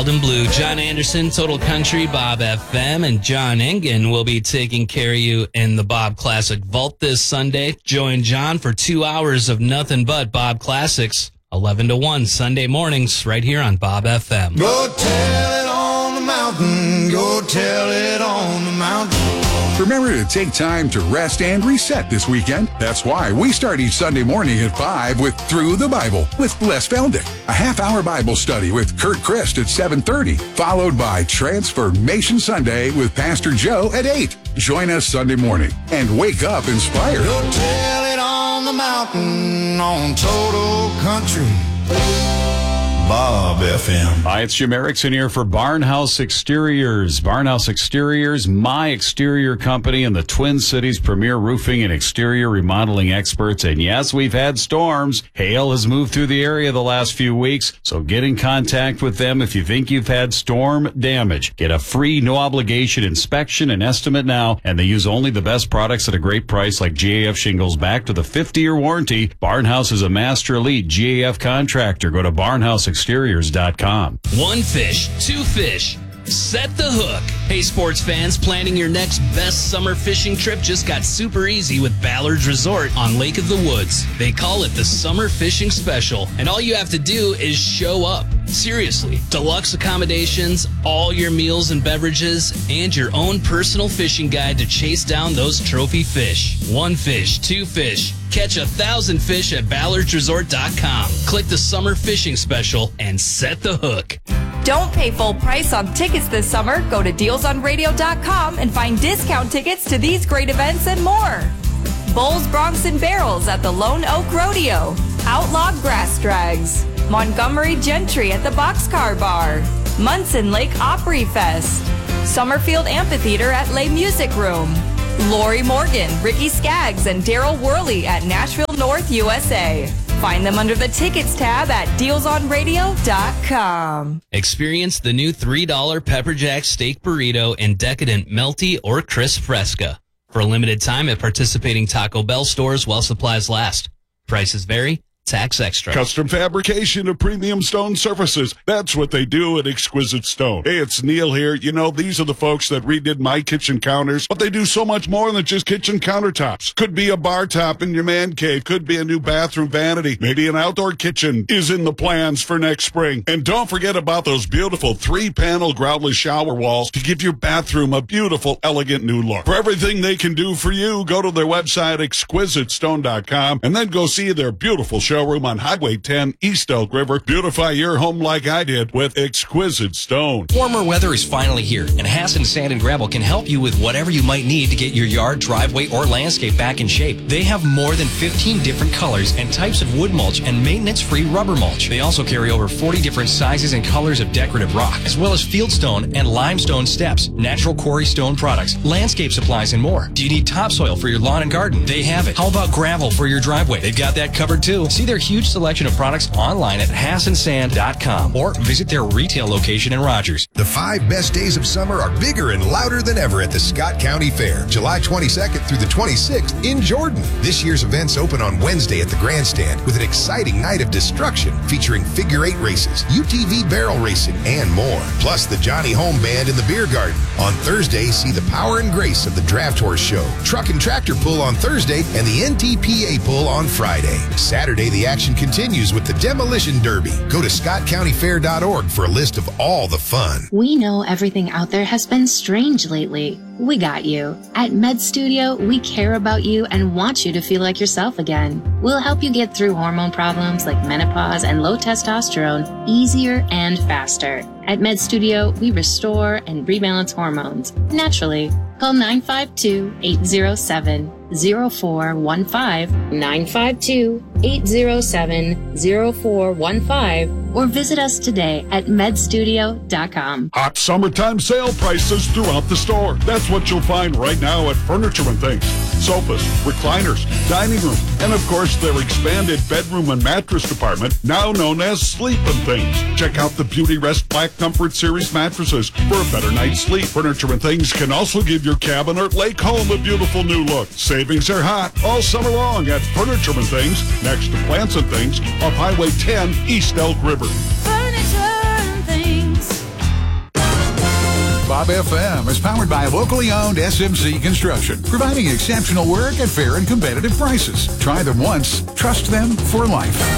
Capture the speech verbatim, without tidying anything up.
Wild and Blue. John Anderson, Total Country, Bob F M, and John Engen will be taking care of you in the Bob Classic Vault this Sunday. Join John for two hours of nothing but Bob Classics, eleven to one Sunday mornings, right here on Bob F M. Go tell it on the mountain, go tell it on the mountain. Remember to take time to rest and reset this weekend. That's why we start each Sunday morning at five with Through the Bible with Les Feldick, a half-hour Bible study with Kurt Christ at seven thirty, followed by Transformation Sunday with Pastor Joe at eight. Join us Sunday morning and wake up inspired. Go tell it on the mountain on Total Country Bob F M. Hi, it's Jim Erickson here for Barnhouse Exteriors. Barnhouse Exteriors, my exterior company and the Twin Cities premier roofing and exterior remodeling experts. And yes, we've had storms. Hail has moved through the area the last few weeks, so get in contact with them if you think you've had storm damage. Get a free, no-obligation inspection and estimate now, and they use only the best products at a great price like G A F shingles back to the fifty-year warranty. Barnhouse is a master elite G A F contractor. Go to barnhouse exteriors dot com. One fish, two fish. Set the hook. Hey, sports fans, planning your next best summer fishing trip just got super easy with Ballard's Resort on Lake of the Woods. They call it the Summer Fishing Special, and all you have to do is show up. Seriously, deluxe accommodations, all your meals and beverages, and your own personal fishing guide to chase down those trophy fish. One fish, two fish. Catch a thousand fish at ballards resort dot com. Click the Summer Fishing Special and set the hook. Don't pay full price on tickets this summer. Go to deals on radio dot com and find discount tickets to these great events and more. Bulls, Bronx, and Barrels at the Lone Oak Rodeo. Outlaw Grass Drags. Montgomery Gentry at the Boxcar Bar. Munson Lake Opry Fest. Summerfield Amphitheater at Les Music Room. Lori Morgan, Ricky Skaggs, and Daryl Worley at Nashville North, U S A. Find them under the Tickets tab at deals on radio dot com. Experience the new three dollar Pepper Jack Steak Burrito in decadent melty or crisp fresca. For a limited time at participating Taco Bell stores while supplies last. Prices vary. Tax extra. Custom fabrication of premium stone surfaces. That's what they do at Exquisite Stone. Hey, it's Neil here. You know, these are the folks that redid my kitchen counters, but they do so much more than just kitchen countertops. Could be a bar top in your man cave. Could be a new bathroom vanity. Maybe an outdoor kitchen is in the plans for next spring. And don't forget about those beautiful three-panel groutless shower walls to give your bathroom a beautiful, elegant new look. For everything they can do for you, go to their website, exquisite stone dot com, and then go see their beautiful show showroom on Highway ten, East Elk River. Beautify your home like I did with Exquisite Stone. Warmer weather is finally here, and Hassan Sand and Gravel can help you with whatever you might need to get your yard, driveway, or landscape back in shape. They have more than fifteen different colors and types of wood mulch and maintenance-free rubber mulch. They also carry over forty different sizes and colors of decorative rock, as well as fieldstone and limestone steps, natural quarry stone products, landscape supplies, and more. Do you need topsoil for your lawn and garden? They have it. How about gravel for your driveway? They've got that covered too. See their huge selection of products online at hassan sand dot com or visit their retail location in Rogers. The five best days of summer are bigger and louder than ever at the Scott County Fair, July twenty-second through the twenty-sixth in Jordan. This year's events open on Wednesday at the Grandstand with an exciting night of destruction featuring figure eight races, U T V barrel racing, and more. Plus the Johnny Home Band in the Beer Garden. On Thursday, see the power and grace of the Draft Horse Show, Truck and Tractor Pull on Thursday, and the N T P A Pull on Friday. Saturday, the action continues with the Demolition Derby. Go to scott county fair dot org for a list of all the fun. We know everything out there has been strange lately. We got you. At Med Studio, we care about you and want you to feel like yourself again. We'll help you get through hormone problems like menopause and low testosterone easier and faster. At Med Studio, we restore and rebalance hormones naturally. Call nine five two, eight zero seven, zero four one five, nine five two, eight zero seven, zero four one five, or visit us today at med studio dot com. Hot summertime sale prices throughout the store. That's what you'll find right now at Furniture and Things. Sofas, recliners, dining room, and of course their expanded bedroom and mattress department, now known as Sleep and Things. Check out the Beauty Rest Black Comfort Series mattresses for a better night's sleep. Furniture and Things can also give your cabin or lake home a beautiful new look. Savings are hot all summer long at Furniture and Things, next to Plants and Things, off Highway ten, East Elk River. Furniture and Things. Bob F M is powered by locally owned S M C Construction, providing exceptional work at fair and competitive prices. Try them once, trust them for life.